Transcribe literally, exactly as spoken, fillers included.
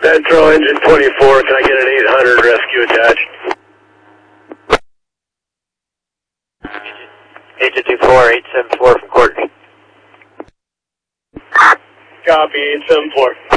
Metro engine twenty-four, can I get an eight hundred rescue attached? Agent two four, eight seven four from Courtney. Copy, eight seven four.